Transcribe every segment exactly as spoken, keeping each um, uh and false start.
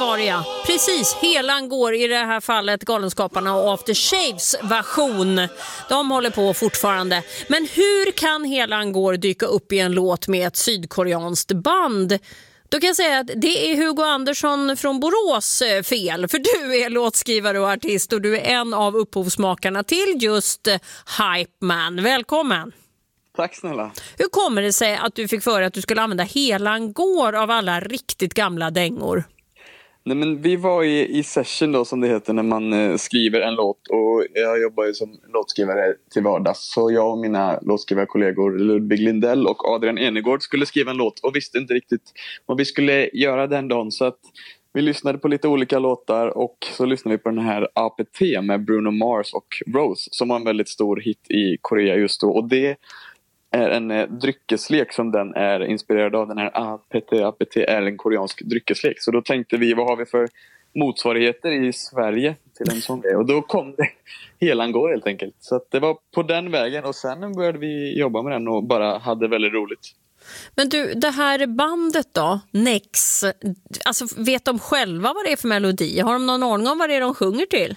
Aria. Precis, Helan går i det här fallet Galenskaparna och After Shaves version. De håller på fortfarande. Men hur kan Helan går dyka upp i en låt med ett sydkoreanskt band? Då kan jag säga att det är Hugo Andersson från Borås fel. För du är låtskrivare och artist och du är en av upphovsmakarna till just Hype Man. Välkommen! Tack snälla. Hur kommer det sig att du fick för att du skulle använda Helan går av alla riktigt gamla dängor? Nej, men vi var i, i session då, som det heter, när man eh, skriver en låt. Och jag jobbar ju som låtskrivare till vardags. Så jag och mina låtskrivarkollegor Ludvig Lindell och Adrian Enegård skulle skriva en låt. Och visste inte riktigt vad vi skulle göra den dagen. Så att vi lyssnade på lite olika låtar. Och så lyssnade vi på den här A P T med Bruno Mars och Rose. Som var en väldigt stor hit i Korea just då. Och det är en eh, dryckeslek som den är inspirerad av. Den här A P T, A P T är en koreansk dryckeslek. Så då tänkte vi, vad har vi för motsvarigheter i Sverige till en sån grej? Och då kom det Helan går helt enkelt. Så att det var på den vägen, och sen började vi jobba med den och bara hade väldigt roligt. Men du, det här bandet då, Nex, alltså vet de själva vad det är för melodi? Har de någon aning om vad det är de sjunger till?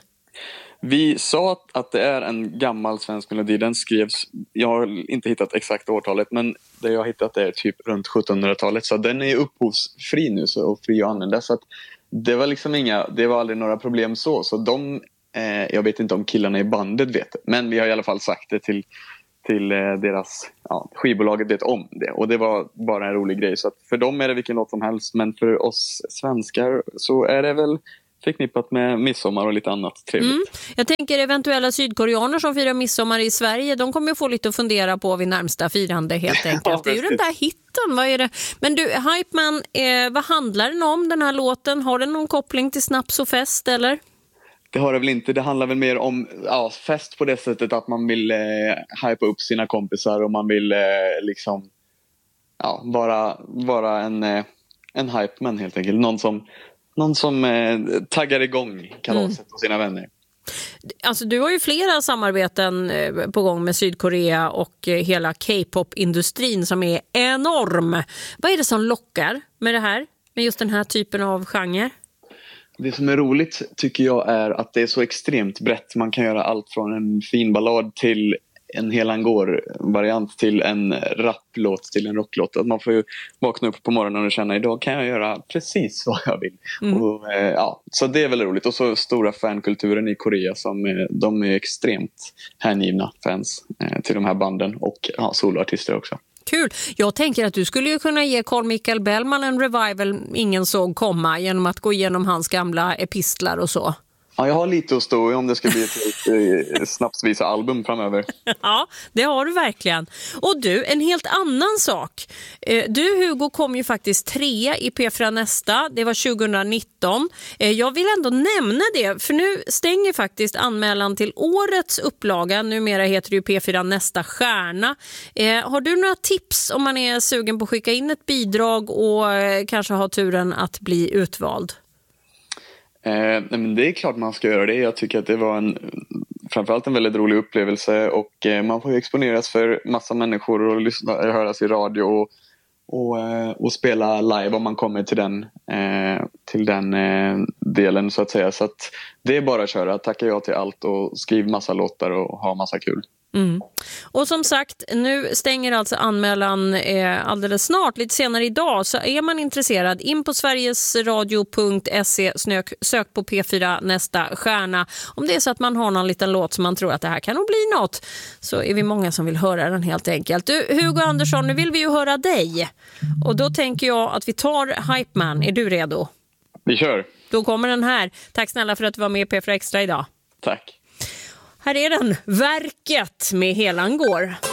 Vi sa att, att det är en gammal svensk melodi. Den skrevs, jag har inte hittat exakt årtalet, men det jag har hittat är typ runt sjuttonhundratalet. Så den är upphovsfri nu så, och fri att använda. Så att det var liksom inga, det var aldrig några problem så. Så de, eh, jag vet inte om killarna i bandet vet, men vi har i alla fall sagt det till, till eh, deras, ja, skivbolaget vet om det. Och det var bara en rolig grej. Så att för dem är det vilken låt som helst, men för oss svenskar så är det väl förknippat med midsommar och lite annat trevligt. Mm. Jag tänker eventuella sydkoreaner som firar midsommar i Sverige, de kommer ju få lite att fundera på vid närmsta firande helt enkelt. Ja, det är ju den där hitten, vad är det? Men du, Hype Man, eh, vad handlar den om, den här låten? Har den någon koppling till snaps och fest eller? Det har det väl inte. Det handlar väl mer om ja, fest på det sättet att man vill eh, hypa upp sina kompisar och man vill eh, liksom ja, vara, vara en, eh, en Hype Man helt enkelt. Någon som Någon som eh, taggar igång kalaset mm. och sina vänner. Alltså du har ju flera samarbeten eh, på gång med Sydkorea och eh, hela K-pop-industrin som är enorm. Vad är det som lockar med det här? Med just den här typen av genre? Det som är roligt tycker jag är att det är så extremt brett. Man kan göra allt från en fin ballad till en Helan går-variant till en rapplåt till en rocklåt. Att man får ju vakna upp på morgonen och känna idag kan jag göra precis vad jag vill. Mm. Och, eh, ja, så det är väldigt roligt. Och så stora fankulturen i Korea som eh, de är extremt hängivna fans eh, till de här banden och ja, soloartister också. Kul. Jag tänker att du skulle ju kunna ge Carl Michael Bellman en revival ingen såg komma genom att gå igenom hans gamla epistlar och så. Ja, jag har lite att stå i om det ska bli ett, ett, ett snapsvisa album framöver. Ja, det har du verkligen. Och du, en helt annan sak. Du, Hugo, kom ju faktiskt trea i P fyra Nästa. Det var tjugonitton. Jag vill ändå nämna det, för nu stänger faktiskt anmälan till årets upplaga. Numera heter det ju P fyra Nästa Stjärna. Har du några tips om man är sugen på att skicka in ett bidrag och kanske ha turen att bli utvald? Eh, men det är klart man ska göra det. Jag tycker att det var en, framförallt en väldigt rolig upplevelse och eh, man får ju exponeras för massa människor och lyssna, höras i radio och, och, eh, och spela live om man kommer till den, eh, till den eh, delen så att säga. Så att det är bara att köra, tacka ja till allt och skriv massa låtar och ha massa kul. Mm. Och som sagt, nu stänger alltså anmälan eh, alldeles snart, lite senare idag. Så är man intresserad, in på sverigesradio punkt se, snök, sök på P fyra Nästa Stjärna. Om det är så att man har någon liten låt som man tror att det här kan nog bli något, så är vi många som vill höra den helt enkelt. Du, Hugo Andersson, nu vill vi ju höra dig. Och då tänker jag att vi tar Hype Man. Är du redo? Vi kör. Då kommer den här. Tack snälla för att du var med i P fyra Extra idag. Tack. Här är den, Verket med Helan går.